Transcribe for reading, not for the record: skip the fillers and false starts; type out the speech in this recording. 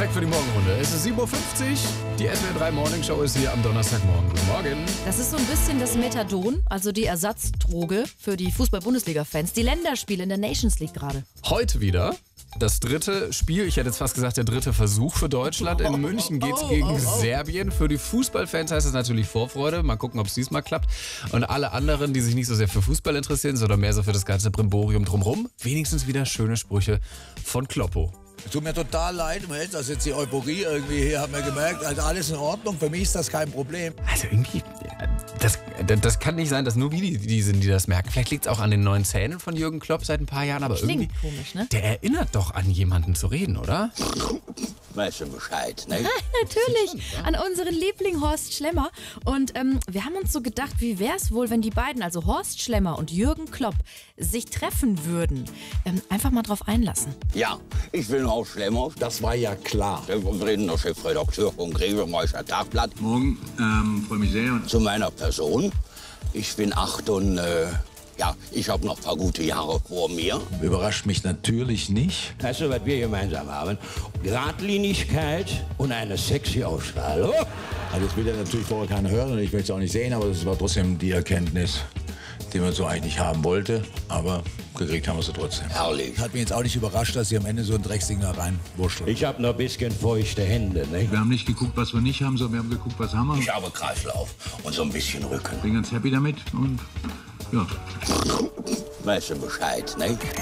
Perfekt für die Morgenrunde. Es ist 7.50 Uhr. Die SWR 3 Morning Show ist hier am Donnerstagmorgen. Guten Morgen. Das ist so ein bisschen das Methadon, also die Ersatzdroge für die Fußball-Bundesliga-Fans. Die Länderspiele in der Nations League gerade. Heute wieder das dritte Spiel, ich hätte jetzt fast gesagt der dritte Versuch für Deutschland. In München geht's gegen Serbien. Für die Fußballfans heißt es natürlich Vorfreude. Mal gucken, ob es diesmal klappt. Und alle anderen, die sich nicht so sehr für Fußball interessieren, sondern mehr so für das ganze Brimborium drumherum, wenigstens wieder schöne Sprüche von Kloppo. Es tut mir total leid, dass jetzt die Euphorie irgendwie hier, haben wir gemerkt, also alles in Ordnung, für mich ist das kein Problem. Also irgendwie, das kann nicht sein, dass nur wir die sind, die das merken. Vielleicht liegt es auch an den neuen Zähnen von Jürgen Klopp seit ein paar Jahren, aber irgendwie, komisch, ne? der erinnert doch an jemanden zu reden, oder? Weißt du Bescheid, ne? Natürlich, an unseren Liebling Horst Schlemmer. Und wir haben uns so gedacht, wie wäre es wohl, wenn die beiden, also Horst Schlemmer und Jürgen Klopp, sich treffen würden. Einfach mal drauf einlassen. Ja, ich will Horst Schlemmer. Das war ja klar. Stellvertretender Chefredakteur von Gräbemeister Tagblatt. Morgen, freue mich sehr. Zu meiner Person. Ich bin 8 und ich habe noch ein paar gute Jahre vor mir. Überrascht mich natürlich nicht. Weißt du, was wir gemeinsam haben? Geradlinigkeit und eine sexy Ausstrahlung. Also das will ja natürlich vorher keiner hören und ich möchte es auch nicht sehen, aber das war trotzdem die Erkenntnis, die man so eigentlich nicht haben wollte. Aber gekriegt haben wir sie trotzdem. Herrlich. Hat mich jetzt auch nicht überrascht, dass sie am Ende so ein Drecksding da reinwurschteln. Ich habe noch ein bisschen feuchte Hände, ne? Wir haben nicht geguckt, was wir nicht haben, sondern wir haben geguckt, was haben wir. Ich habe Kreislauf und so ein bisschen Rücken. Bin ganz happy damit und ja. Weißt du Bescheid, ne?